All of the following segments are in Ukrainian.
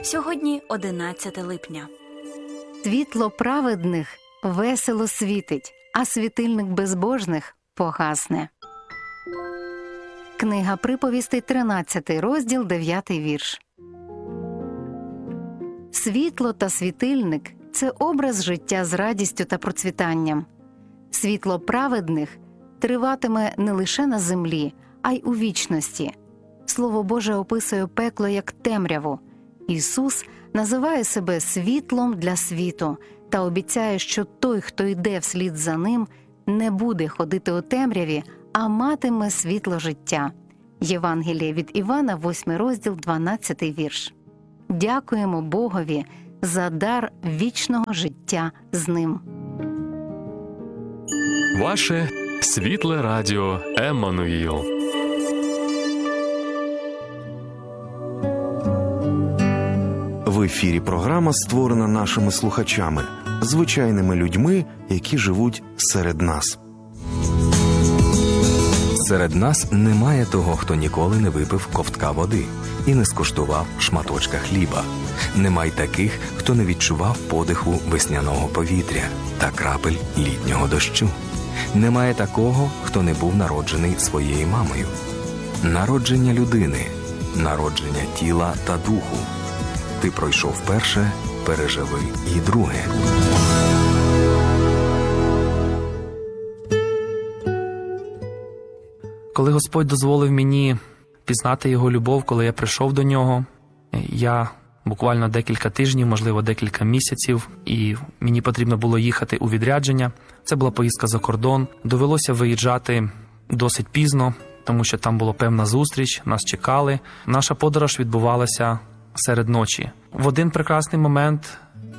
Сьогодні 11 липня. Світло праведних весело світить, а світильник безбожних погасне. Книга Приповістей, 13 розділ, 9 вірш. Світло та світильник – це образ життя з радістю та процвітанням. Світло праведних триватиме не лише на землі, а й у вічності. Слово Боже описує пекло як темряву. Ісус називає себе світлом для світу та обіцяє, що той, хто йде вслід за ним, не буде ходити у темряві, а матиме світло життя. Євангеліє від Івана, 8 розділ, 12 вірш. Дякуємо Богові за дар вічного життя з ним. Ваше світле радіо Еммануїл. В ефірі програма створена нашими слухачами, звичайними людьми, які живуть серед нас. Серед нас немає того, хто ніколи не випив ковтка води і не скуштував шматочка хліба. Немає таких, хто не відчував подиху весняного повітря та крапель літнього дощу. Немає такого, хто не був народжений своєю мамою. Народження людини, народження тіла та духу. Ти пройшов перше, переживи і друге. Коли Господь дозволив мені пізнати Його любов, коли я прийшов до Нього, я буквально декілька тижнів, можливо, декілька місяців, і мені потрібно було їхати у відрядження. Це була поїздка за кордон. Довелося виїжджати досить пізно, тому що там була певна зустріч, нас чекали. Наша подорож відбувалася серед ночі. В один прекрасний момент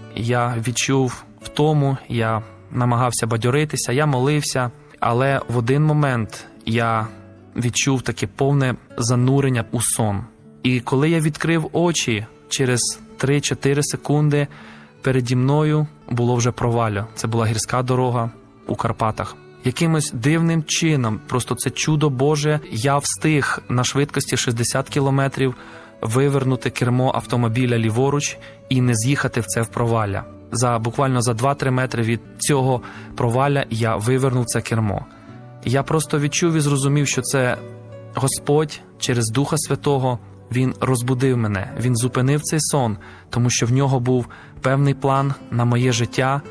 я відчув втому, я намагався бадьоритися, я молився, але в один момент я відчув таке повне занурення у сон. І коли я відкрив очі, через 3-4 секунди переді мною було вже провалля. Це була гірська дорога у Карпатах. Якимось дивним чином, просто це чудо Боже, я встиг на швидкості 60 кілометрів вивернути кермо автомобіля ліворуч і не з'їхати в це провалля. Буквально за 2-3 метри від цього провалля я вивернув це кермо. Я просто відчув і зрозумів, що це Господь через Духа Святого, Він розбудив мене, Він зупинив цей сон, тому що в нього був певний план на моє життя,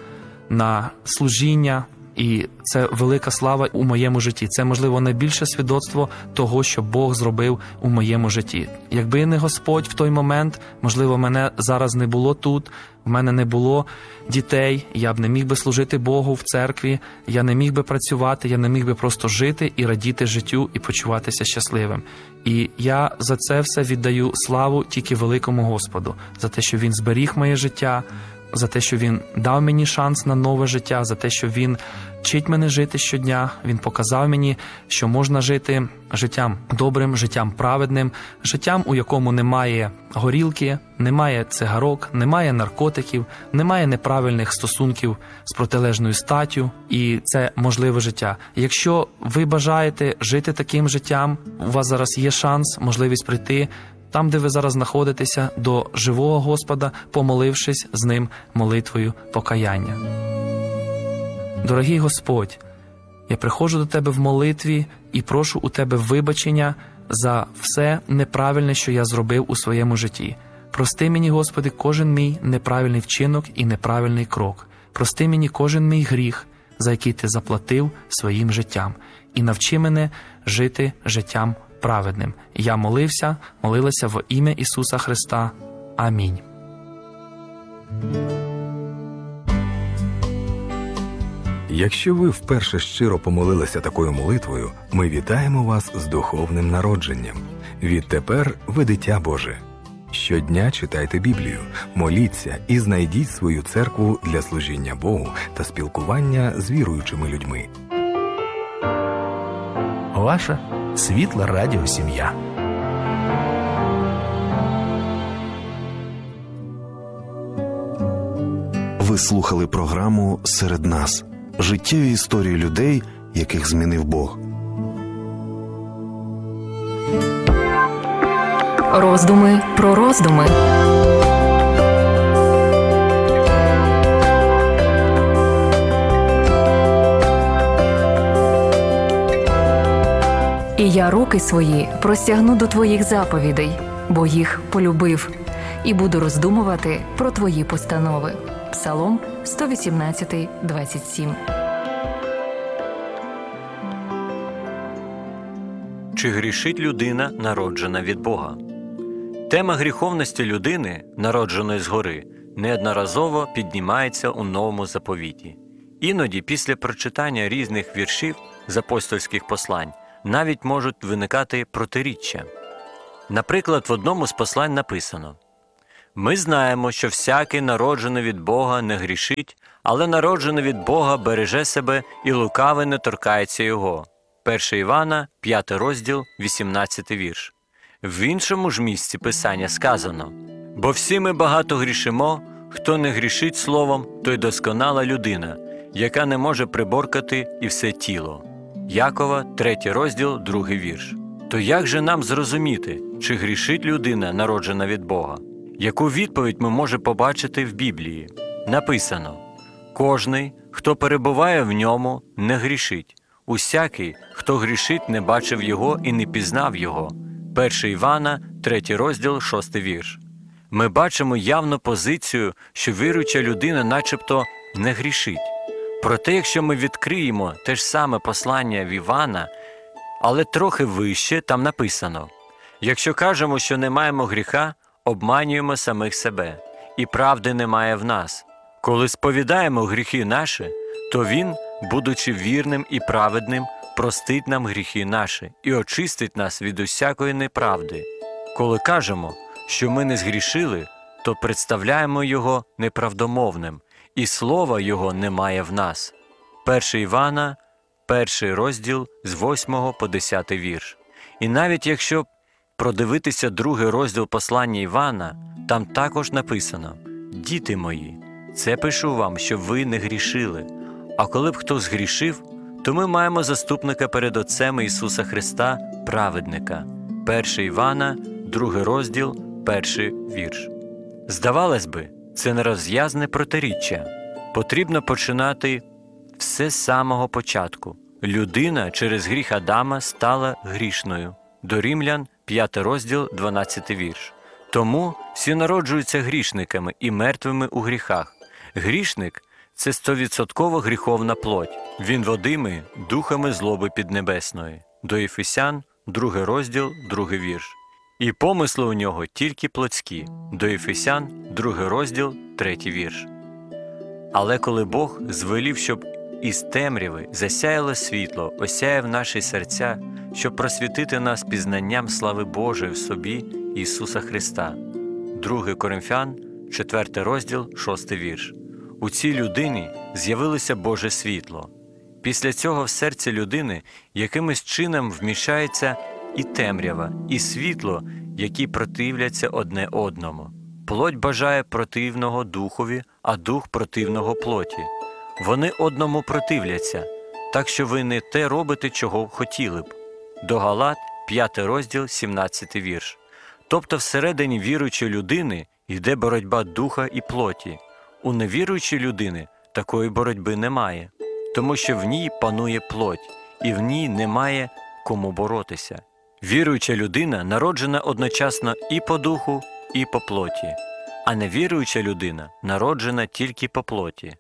на служіння, і це велика слава у моєму житті. Це, можливо, найбільше свідоцтво того, що Бог зробив у моєму житті. Якби не Господь в той момент, можливо, мене зараз не було тут, в мене не було дітей, я б не міг би служити Богу в церкві, я не міг би працювати, я не міг би просто жити і радіти життю і почуватися щасливим. І я за це все віддаю славу тільки великому Господу, за те, що Він зберіг моє життя, за те, що Він дав мені шанс на нове життя, за те, що Він вчить мене жити щодня, Він показав мені, що можна жити життям добрим, життям праведним, життям, у якому немає горілки, немає цигарок, немає наркотиків, немає неправильних стосунків з протилежною статтю, і це можливе життя. Якщо ви бажаєте жити таким життям, у вас зараз є шанс, можливість прийти там, де ви зараз знаходитеся, до живого Господа, помолившись з Ним молитвою покаяння. Дорогий Господь, я приходжу до Тебе в молитві і прошу у Тебе вибачення за все неправильне, що я зробив у своєму житті. Прости мені, Господи, кожен мій неправильний вчинок і неправильний крок. Прости мені кожен мій гріх, за який Ти заплатив своїм життям. І навчи мене жити життям праведним. Я молилася в ім'я Ісуса Христа. Амінь. Якщо ви вперше щиро помолилися такою молитвою, ми вітаємо вас з духовним народженням. Відтепер ви дитя Боже. Щодня читайте Біблію, моліться і знайдіть свою церкву для служіння Богу та спілкування з віруючими людьми. Ваша світла радіосім'я. Ви слухали програму «Серед нас» – життєві історії людей, яких змінив Бог. Роздуми про роздуми. І я руки свої простягну до твоїх заповідей, бо їх полюбив, і буду роздумувати про твої постанови. Псалом 118, 27. Чи грішить людина, народжена від Бога? Тема гріховності людини, народженої згори, неодноразово піднімається у Новому Заповіті. Іноді після прочитання різних віршів з апостольських послань навіть можуть виникати протиріччя. Наприклад, в одному з послань написано: «Ми знаємо, що всякий, народжений від Бога, не грішить, але народжений від Бога береже себе, і лукавий не торкається його». 1 Івана, 5 розділ, 18 вірш. В іншому ж місці Писання сказано: «Бо всі ми багато грішимо, хто не грішить словом, той досконала людина, яка не може приборкати і все тіло». Якова, 3 розділ, 2 вірш. То як же нам зрозуміти, чи грішить людина, народжена від Бога? Яку відповідь ми можемо побачити в Біблії? Написано: «Кожний, хто перебуває в ньому, не грішить. Усякий, хто грішить, не бачив його і не пізнав його». 1 Івана, 3 розділ, 6 вірш. Ми бачимо явну позицію, що віруюча людина начебто не грішить. Проте, якщо ми відкриємо те ж саме послання в Івана, але трохи вище, там написано: «Якщо кажемо, що не маємо гріха, обманюємо самих себе, і правди немає в нас. Коли сповідаємо гріхи наші, то Він, будучи вірним і праведним, простить нам гріхи наші і очистить нас від усякої неправди. Коли кажемо, що ми не згрішили, то представляємо Його неправдомовним, і слова Його немає в нас». 1 Івана, 1 розділ, з 8 по 10 вірш. І навіть якщо продивитися 2 розділ послання Івана, там також написано: «Діти мої, це пишу вам, щоб ви не грішили. А коли б хто згрішив, то ми маємо заступника перед Отцем Ісуса Христа, праведника». 1 Івана, 2 розділ, 1 вірш. Здавалось би, це нероз'язне протиріччя. Потрібно починати все з самого початку. Людина через гріх Адама стала грішною. До Римлян, 5 розділ, 12 вірш. Тому всі народжуються грішниками і мертвими у гріхах. Грішник – це 100% гріховна плоть. Він водимий духами злоби піднебесної. До Ефесян, 2 розділ, 2 вірш. І помисли у нього тільки плотські. До Ефесян, 2 розділ, 3 вірш. Але коли Бог звелів, щоб із темряви засяяло світло, осяяв наші серця, щоб просвітити нас пізнанням слави Божої в собі Ісуса Христа. 2 Коринфян, 4 розділ, 6 вірш. У цій людині з'явилося Боже світло. Після цього в серці людини якимось чином вміщається і темрява, і світло, які противляться одне одному. Плоть бажає противного духові, а дух противного плоті. Вони одному противляться, так що ви не те робите, чого хотіли б. До Галат, 5 розділ, 17 вірш. Тобто всередині віруючої людини йде боротьба духа і плоті. У невіруючої людини такої боротьби немає, тому що в ній панує плоть, і в ній немає кому боротися. Віруюча людина народжена одночасно і по духу, і по плоті, а невіруюча людина народжена тільки по плоті.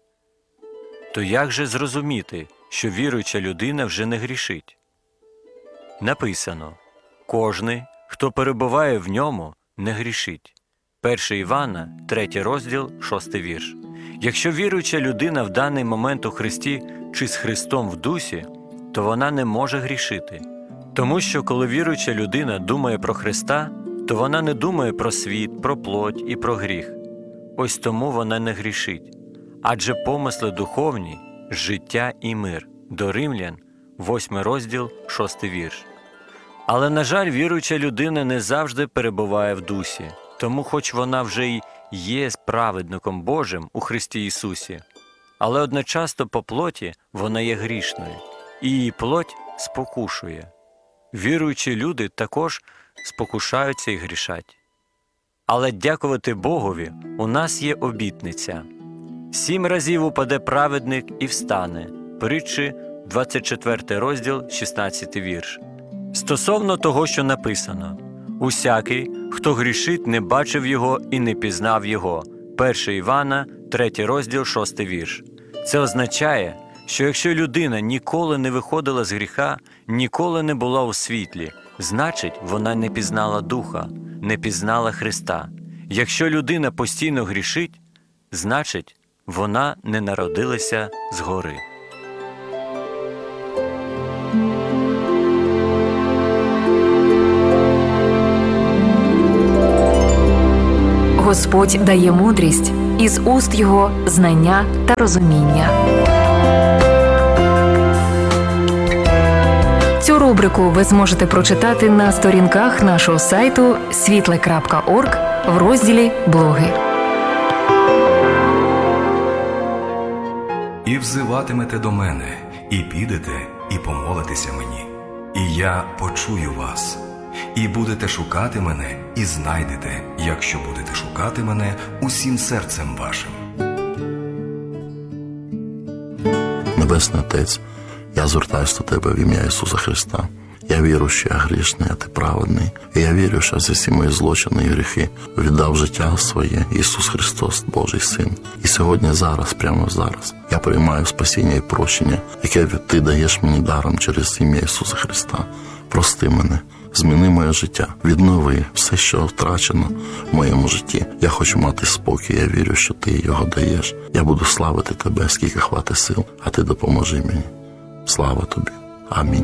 То як же зрозуміти, що віруюча людина вже не грішить? Написано: «Кожний, хто перебуває в ньому, не грішить». 1 Івана, 3 розділ, 6 вірш. Якщо віруюча людина в даний момент у Христі чи з Христом в дусі, то вона не може грішити. Тому що коли віруюча людина думає про Христа, то вона не думає про світ, про плоть і про гріх. Ось тому вона не грішить. Адже помисли духовні – життя і мир. До Римлян, 8 розділ, 6 вірш. Але, на жаль, віруюча людина не завжди перебуває в дусі. Тому хоч вона вже й є праведником Божим у Христі Ісусі, але одночасно по плоті вона є грішною, і її плоть спокушує. Віруючі люди також спокушаються і грішать. Але дякувати Богові, у нас є обітниця. 7 разів упаде праведник і встане. Притчі, 24 розділ, 16 вірш. Стосовно того, що написано: «Усякий, хто грішить, не бачив його і не пізнав його». 1 Івана, 3 розділ, 6 вірш. Це означає, що якщо людина ніколи не виходила з гріха, ніколи не була у світлі, значить, вона не пізнала Духа, не пізнала Христа. Якщо людина постійно грішить, значить, вона не народилася згори. Господь дає мудрість, із уст Його знання та розуміння. Цю рубрику ви зможете прочитати на сторінках нашого сайту світле.орг в розділі «Блоги». І взиватимете до мене, і підете, і помолитеся мені, і я почую вас. І будете шукати мене, і знайдете, якщо будете шукати мене усім серцем вашим. Небесний Отець, я звертаюся до Тебе в ім'я Ісуса Христа. Я вірю, що я грішний, а Ти праведний. І я вірю, що за всі мої злочини і гріхи віддав життя своє Ісус Христос, Божий Син. І сьогодні, зараз, прямо зараз, я приймаю спасіння і прощення, яке Ти даєш мені даром через ім'я Ісуса Христа. Прости мене, зміни моє життя, віднови все, що втрачено в моєму житті. Я хочу мати спокій, я вірю, що Ти його даєш. Я буду славити Тебе, скільки хватить сил, а Ти допоможи мені. Слава Тобі. Амінь.